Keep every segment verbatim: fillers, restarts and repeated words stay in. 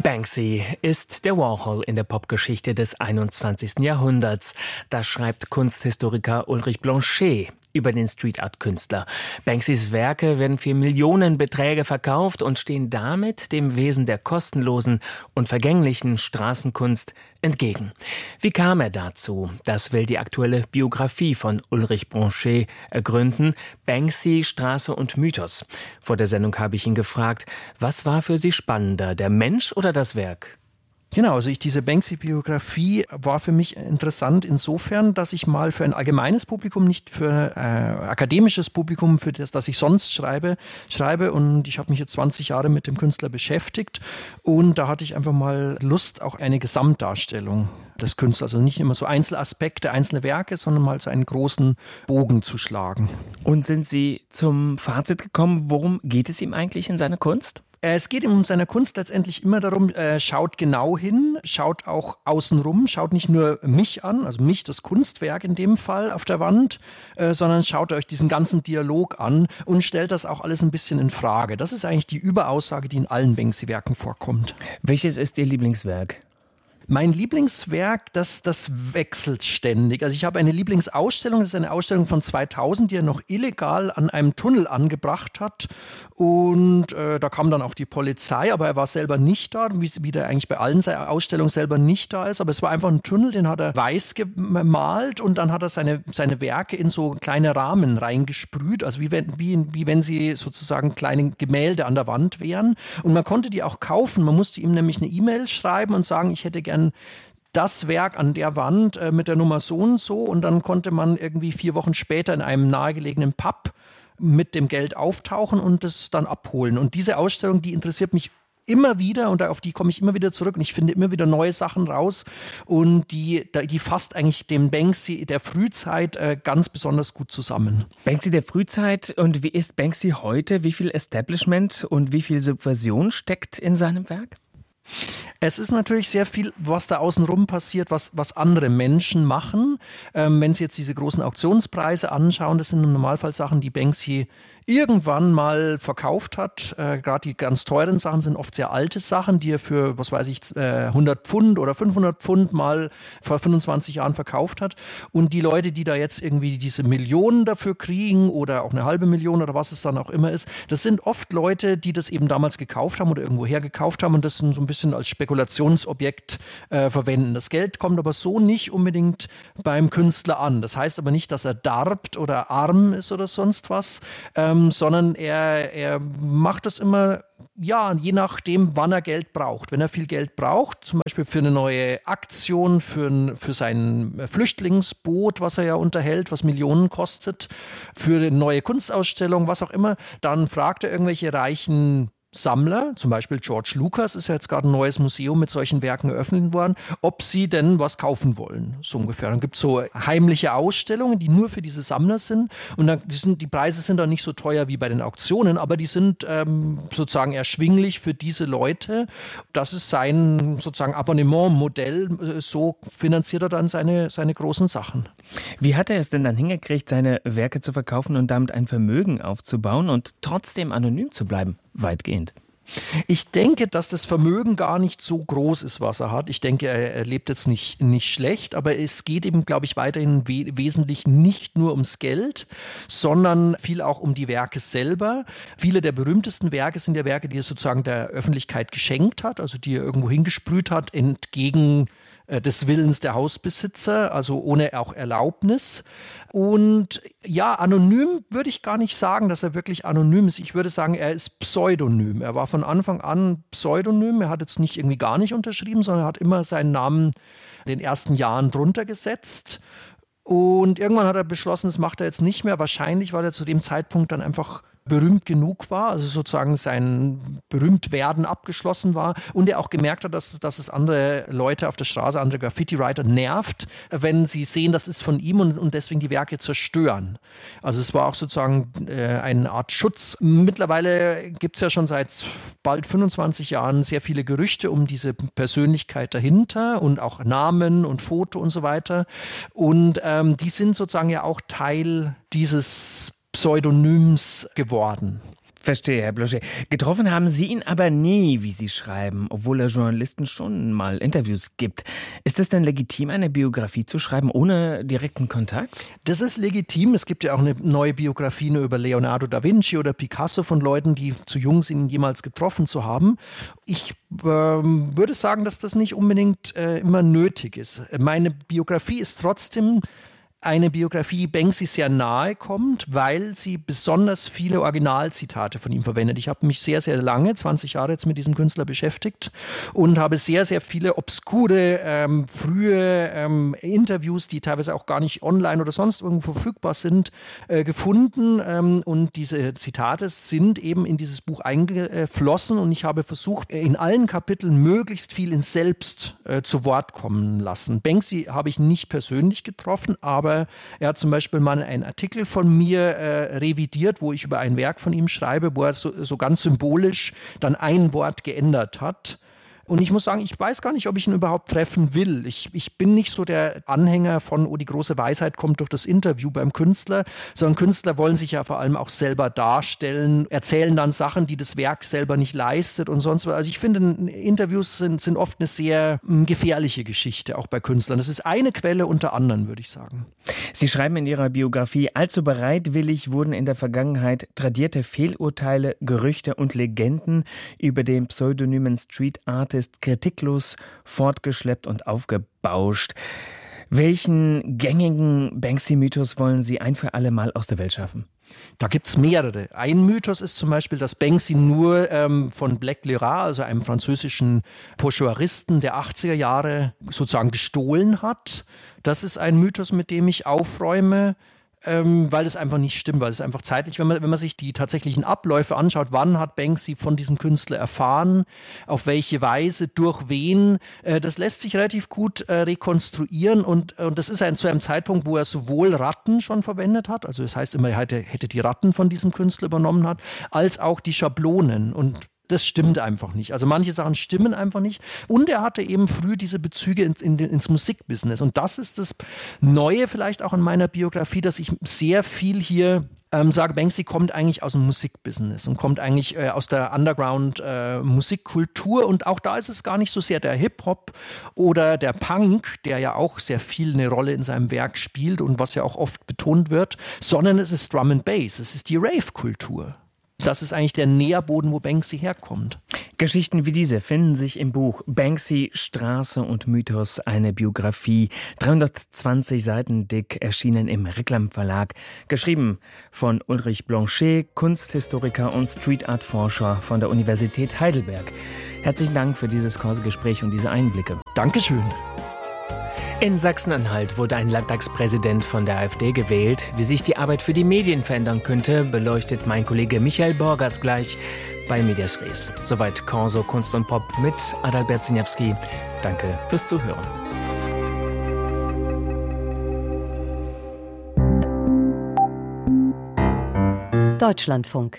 Banksy ist der Warhol in der Popgeschichte des einundzwanzigsten Jahrhunderts. Das schreibt Kunsthistoriker Ulrich Blanchet über den Street-Art-Künstler. Banksys Werke werden für Millionenbeträge verkauft und stehen damit dem Wesen der kostenlosen und vergänglichen Straßenkunst entgegen. Wie kam er dazu? Das will die aktuelle Biografie von Ulrich Blanchet ergründen. Banksy, Straße und Mythos. Vor der Sendung habe ich ihn gefragt, was war für Sie spannender, der Mensch oder das Werk? Genau, also ich, diese Banksy-Biografie war für mich interessant insofern, dass ich mal für ein allgemeines Publikum, nicht für äh, akademisches Publikum, für das, das ich sonst schreibe, schreibe. Und ich habe mich jetzt zwanzig Jahre mit dem Künstler beschäftigt und da hatte ich einfach mal Lust, auch eine Gesamtdarstellung des Künstlers, also nicht immer so Einzelaspekte, einzelne Werke, sondern mal so einen großen Bogen zu schlagen. Und sind Sie zum Fazit gekommen, worum geht es ihm eigentlich in seiner Kunst? Es geht ihm um seine Kunst letztendlich immer darum, äh, schaut genau hin, schaut auch außenrum, schaut nicht nur mich an, also mich, das Kunstwerk in dem Fall auf der Wand, äh, sondern schaut euch diesen ganzen Dialog an und stellt das auch alles ein bisschen in Frage. Das ist eigentlich die Überaussage, die in allen Banksy-Werken vorkommt. Welches ist Ihr Lieblingswerk? Mein Lieblingswerk, das, das wechselt ständig. Also ich habe eine Lieblingsausstellung, das ist eine Ausstellung von zweitausend, die er noch illegal an einem Tunnel angebracht hat. Und äh, da kam dann auch die Polizei, aber er war selber nicht da, wie, wie der eigentlich bei allen Ausstellungen selber nicht da ist. Aber es war einfach ein Tunnel, den hat er weiß gemalt und dann hat er seine, seine Werke in so kleine Rahmen reingesprüht. Also wie wenn, wie, wie wenn sie sozusagen kleine Gemälde an der Wand wären. Und man konnte die auch kaufen. Man musste ihm nämlich eine E-Mail schreiben und sagen, ich hätte gerne das Werk an der Wand äh, mit der Nummer so und so und dann konnte man irgendwie vier Wochen später in einem nahegelegenen Pub mit dem Geld auftauchen und das dann abholen. Und diese Ausstellung, die interessiert mich immer wieder und auf die komme ich immer wieder zurück und ich finde immer wieder neue Sachen raus und die, die fasst eigentlich den Banksy der Frühzeit äh, ganz besonders gut zusammen. Banksy der Frühzeit, und wie ist Banksy heute? Wie viel Establishment und wie viel Subversion steckt in seinem Werk? Es ist natürlich sehr viel, was da außenrum passiert, was, was andere Menschen machen. Ähm, wenn Sie jetzt diese großen Auktionspreise anschauen, das sind im Normalfall Sachen, die Banksy irgendwann mal verkauft hat. Äh, Gerade die ganz teuren Sachen sind oft sehr alte Sachen, die er für, was weiß ich, äh, hundert Pfund oder fünfhundert Pfund mal vor fünfundzwanzig Jahren verkauft hat. Und die Leute, die da jetzt irgendwie diese Millionen dafür kriegen oder auch eine halbe Million oder was es dann auch immer ist, das sind oft Leute, die das eben damals gekauft haben oder irgendwoher gekauft haben und das so ein bisschen als Spekulationsobjekt äh, verwenden. Das Geld kommt aber so nicht unbedingt beim Künstler an. Das heißt aber nicht, dass er darbt oder arm ist oder sonst was, ähm, sondern er, er macht das immer, ja, je nachdem, wann er Geld braucht. Wenn er viel Geld braucht, zum Beispiel für eine neue Aktion, für, ein, für sein Flüchtlingsboot, was er ja unterhält, was Millionen kostet, für eine neue Kunstausstellung, was auch immer, dann fragt er irgendwelche reichen Sammler, zum Beispiel George Lucas, ist ja jetzt gerade ein neues Museum mit solchen Werken eröffnet worden, ob sie denn was kaufen wollen, so ungefähr. Dann gibt es so heimliche Ausstellungen, die nur für diese Sammler sind und dann, die, sind, die Preise sind dann nicht so teuer wie bei den Auktionen, aber die sind ähm, sozusagen erschwinglich für diese Leute. Das ist sein sozusagen Abonnementmodell, so finanziert er dann seine, seine großen Sachen. Wie hat er es denn dann hingekriegt, seine Werke zu verkaufen und damit ein Vermögen aufzubauen und trotzdem anonym zu bleiben, weitgehend? Ich denke, dass das Vermögen gar nicht so groß ist, was er hat. Ich denke, er, er lebt jetzt nicht, nicht schlecht, aber es geht eben, glaube ich, weiterhin we- wesentlich nicht nur ums Geld, sondern viel auch um die Werke selber. Viele der berühmtesten Werke sind ja Werke, die er sozusagen der Öffentlichkeit geschenkt hat, also die er irgendwo hingesprüht hat, entgegen äh, des Willens der Hausbesitzer, also ohne auch Erlaubnis. Und ja, anonym würde ich gar nicht sagen, dass er wirklich anonym ist. Ich würde sagen, er ist pseudonym. Er war von Anfang an pseudonym. Er hat jetzt nicht irgendwie gar nicht unterschrieben, sondern hat immer seinen Namen in den ersten Jahren drunter gesetzt. Und irgendwann hat er beschlossen, das macht er jetzt nicht mehr. Wahrscheinlich, weil er zu dem Zeitpunkt dann einfach berühmt genug war, also sozusagen sein Berühmtwerden abgeschlossen war und er auch gemerkt hat, dass, dass es andere Leute auf der Straße, andere Graffiti-Writer nervt, wenn sie sehen, das ist von ihm und, und deswegen die Werke zerstören. Also es war auch sozusagen äh, eine Art Schutz. Mittlerweile gibt es ja schon seit bald fünfundzwanzig Jahren sehr viele Gerüchte um diese Persönlichkeit dahinter und auch Namen und Foto und so weiter und ähm, die sind sozusagen ja auch Teil dieses Pseudonyms geworden. Verstehe, Herr Blanchet. Getroffen haben Sie ihn aber nie, wie Sie schreiben, obwohl er Journalisten schon mal Interviews gibt. Ist es denn legitim, eine Biografie zu schreiben ohne direkten Kontakt? Das ist legitim. Es gibt ja auch eine neue Biografie nur über Leonardo da Vinci oder Picasso von Leuten, die zu jung sind, ihn jemals getroffen zu haben. Ich ähm, würde sagen, dass das nicht unbedingt äh, immer nötig ist. Meine Biografie ist trotzdem eine Biografie, die Banksy sehr nahe kommt, weil sie besonders viele Originalzitate von ihm verwendet. Ich habe mich sehr, sehr lange, zwanzig Jahre jetzt mit diesem Künstler beschäftigt und habe sehr, sehr viele obskure, ähm, frühe ähm, Interviews, die teilweise auch gar nicht online oder sonst irgendwo verfügbar sind, äh, gefunden. Ähm, und diese Zitate sind eben in dieses Buch eingeflossen und ich habe versucht, in allen Kapiteln möglichst viel ins Selbst äh, zu Wort kommen lassen. Banksy habe ich nicht persönlich getroffen, aber er hat zum Beispiel mal einen Artikel von mir äh, revidiert, wo ich über ein Werk von ihm schreibe, wo er so, so ganz symbolisch dann ein Wort geändert hat. Und ich muss sagen, ich weiß gar nicht, ob ich ihn überhaupt treffen will. Ich, ich bin nicht so der Anhänger von, oh, die große Weisheit kommt durch das Interview beim Künstler, sondern Künstler wollen sich ja vor allem auch selber darstellen, erzählen dann Sachen, die das Werk selber nicht leistet und sonst was. Also ich finde, Interviews sind, sind oft eine sehr m, gefährliche Geschichte, auch bei Künstlern. Das ist eine Quelle unter anderen, würde ich sagen. Sie schreiben in Ihrer Biografie, allzu bereitwillig wurden in der Vergangenheit tradierte Fehlurteile, Gerüchte und Legenden über den pseudonymen Street Art ist kritiklos fortgeschleppt und aufgebauscht. Welchen gängigen Banksy-Mythos wollen Sie ein für alle Mal aus der Welt schaffen? Da gibt es mehrere. Ein Mythos ist zum Beispiel, dass Banksy nur ähm, von Black Lyra, also einem französischen Pochoiristen der achtziger Jahre, sozusagen gestohlen hat. Das ist ein Mythos, mit dem ich aufräume. Ähm, weil es einfach nicht stimmt, weil es einfach zeitlich, wenn man, wenn man sich die tatsächlichen Abläufe anschaut, wann hat Banksy von diesem Künstler erfahren, auf welche Weise, durch wen, äh, das lässt sich relativ gut äh, rekonstruieren und, und das ist ein, zu einem Zeitpunkt, wo er sowohl Ratten schon verwendet hat, also das heißt immer, er hätte, hätte die Ratten von diesem Künstler übernommen hat, als auch die Schablonen und das stimmt einfach nicht. Also manche Sachen stimmen einfach nicht. Und er hatte eben früh diese Bezüge in, in, ins Musikbusiness. Und das ist das Neue vielleicht auch in meiner Biografie, dass ich sehr viel hier ähm, sage, Banksy kommt eigentlich aus dem Musikbusiness und kommt eigentlich äh, aus der Underground-Musikkultur. Äh, und auch da ist es gar nicht so sehr der Hip-Hop oder der Punk, der ja auch sehr viel eine Rolle in seinem Werk spielt und was ja auch oft betont wird, sondern es ist Drum and Bass, es ist die Rave-Kultur. Das ist eigentlich der Nährboden, wo Banksy herkommt. Geschichten wie diese finden sich im Buch Banksy, Straße und Mythos, eine Biografie, dreihundertzwanzig Seiten dick, erschienen im Reklam Verlag, geschrieben von Ulrich Blanchet, Kunsthistoriker und Street-Art-Forscher von der Universität Heidelberg. Herzlichen Dank für dieses Kursgespräch und diese Einblicke. Dankeschön. In Sachsen-Anhalt wurde ein Landtagspräsident von der AfD gewählt. Wie sich die Arbeit für die Medien verändern könnte, beleuchtet mein Kollege Michael Borgers gleich bei Medias Res. Soweit Corso Kunst und Pop mit Adalbert Siniewski. Danke fürs Zuhören. Deutschlandfunk.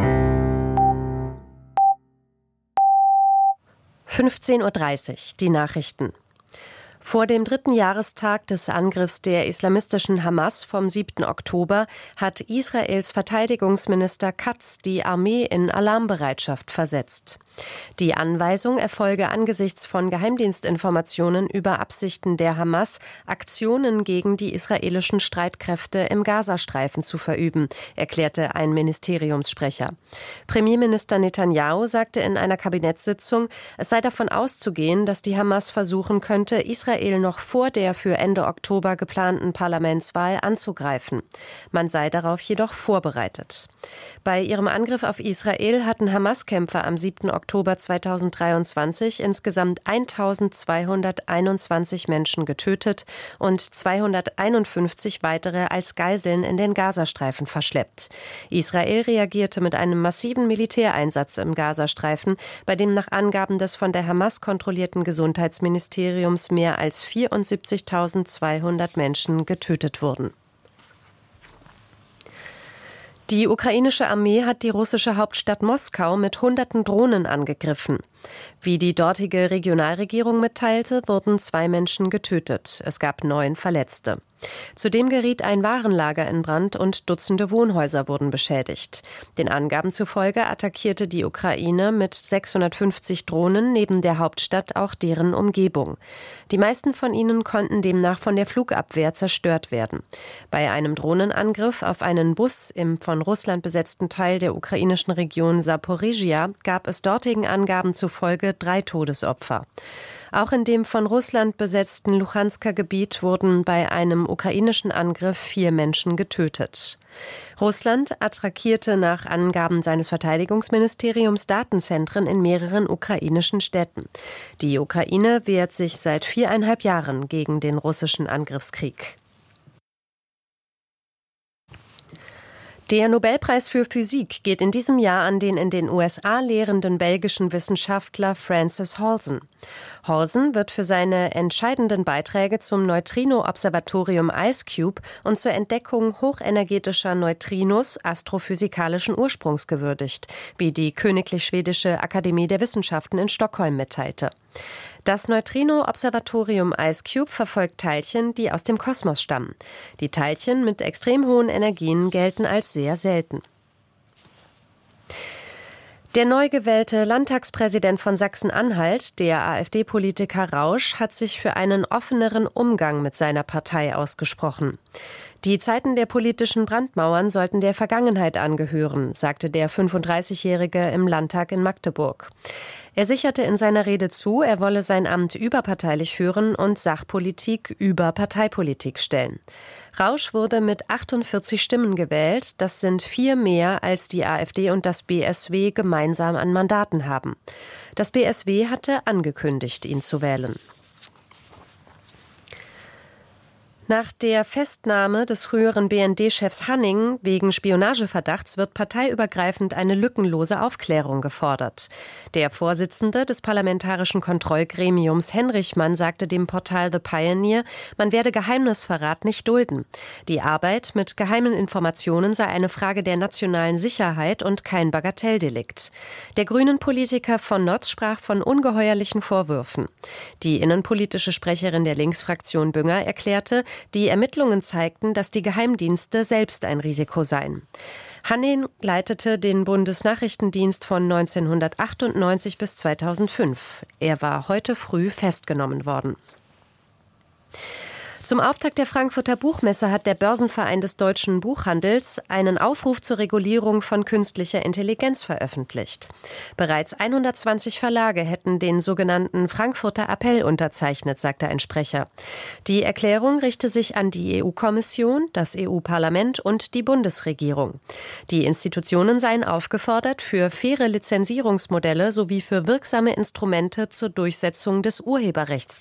fünfzehn Uhr dreißig, die Nachrichten. Vor dem dritten Jahrestag des Angriffs der islamistischen Hamas vom siebten Oktober hat Israels Verteidigungsminister Katz die Armee in Alarmbereitschaft versetzt. Die Anweisung erfolge angesichts von Geheimdienstinformationen über Absichten der Hamas, Aktionen gegen die israelischen Streitkräfte im Gazastreifen zu verüben, erklärte ein Ministeriumssprecher. Premierminister Netanyahu sagte in einer Kabinettssitzung, es sei davon auszugehen, dass die Hamas versuchen könnte, Israel noch vor der für Ende Oktober geplanten Parlamentswahl anzugreifen. Man sei darauf jedoch vorbereitet. Bei ihrem Angriff auf Israel hatten Hamas-Kämpfer am siebten Oktober zweitausenddreiundzwanzig insgesamt eintausendzweihunderteinundzwanzig Menschen getötet und zweihunderteinundfünfzig weitere als Geiseln in den Gazastreifen verschleppt. Israel reagierte mit einem massiven Militäreinsatz im Gazastreifen, bei dem nach Angaben des von der Hamas kontrollierten Gesundheitsministeriums mehr als vierundsiebzigtausendzweihundert Menschen getötet wurden. Die ukrainische Armee hat die russische Hauptstadt Moskau mit hunderten Drohnen angegriffen. Wie die dortige Regionalregierung mitteilte, wurden zwei Menschen getötet. Es gab neun Verletzte. Zudem geriet ein Warenlager in Brand und Dutzende Wohnhäuser wurden beschädigt. Den Angaben zufolge attackierte die Ukraine mit sechshundertfünfzig Drohnen neben der Hauptstadt auch deren Umgebung. Die meisten von ihnen konnten demnach von der Flugabwehr zerstört werden. Bei einem Drohnenangriff auf einen Bus im von Russland besetzten Teil der ukrainischen Region Saporizhia gab es dortigen Angaben zufolge drei Todesopfer. Auch in dem von Russland besetzten Luhansker Gebiet wurden bei einem ukrainischen Angriff vier Menschen getötet. Russland attackierte nach Angaben seines Verteidigungsministeriums Datenzentren in mehreren ukrainischen Städten. Die Ukraine wehrt sich seit viereinhalb Jahren gegen den russischen Angriffskrieg. Der Nobelpreis für Physik geht in diesem Jahr an den in den U S A lehrenden belgischen Wissenschaftler Francis Halsen. Halsen wird für seine entscheidenden Beiträge zum Neutrino-Observatorium IceCube und zur Entdeckung hochenergetischer Neutrinos astrophysikalischen Ursprungs gewürdigt, wie die Königlich Schwedische Akademie der Wissenschaften in Stockholm mitteilte. Das Neutrino-Observatorium IceCube verfolgt Teilchen, die aus dem Kosmos stammen. Die Teilchen mit extrem hohen Energien gelten als sehr selten. Der neu gewählte Landtagspräsident von Sachsen-Anhalt, der AfD-Politiker Rausch, hat sich für einen offeneren Umgang mit seiner Partei ausgesprochen. Die Zeiten der politischen Brandmauern sollten der Vergangenheit angehören, sagte der fünfunddreißigjährige im Landtag in Magdeburg. Er sicherte in seiner Rede zu, er wolle sein Amt überparteilich führen und Sachpolitik über Parteipolitik stellen. Rausch wurde mit achtundvierzig Stimmen gewählt. Das sind vier mehr, als die AfD und das B S W gemeinsam an Mandaten haben. Das B S W hatte angekündigt, ihn zu wählen. Nach der Festnahme des früheren B N D-Chefs Hanning wegen Spionageverdachts wird parteiübergreifend eine lückenlose Aufklärung gefordert. Der Vorsitzende des parlamentarischen Kontrollgremiums Henrichmann sagte dem Portal The Pioneer, man werde Geheimnisverrat nicht dulden. Die Arbeit mit geheimen Informationen sei eine Frage der nationalen Sicherheit und kein Bagatelldelikt. Der Grünen-Politiker von Notz sprach von ungeheuerlichen Vorwürfen. Die innenpolitische Sprecherin der Linksfraktion Bünger erklärte, die Ermittlungen zeigten, dass die Geheimdienste selbst ein Risiko seien. Hanning leitete den Bundesnachrichtendienst von neunzehnhundertachtundneunzig bis zweitausendfünf. Er war heute früh festgenommen worden. Zum Auftakt der Frankfurter Buchmesse hat der Börsenverein des deutschen Buchhandels einen Aufruf zur Regulierung von künstlicher Intelligenz veröffentlicht. Bereits hundertzwanzig Verlage hätten den sogenannten Frankfurter Appell unterzeichnet, sagte ein Sprecher. Die Erklärung richte sich an die E U-Kommission, das E U-Parlament und die Bundesregierung. Die Institutionen seien aufgefordert, für faire Lizenzierungsmodelle sowie für wirksame Instrumente zur Durchsetzung des Urheberrechts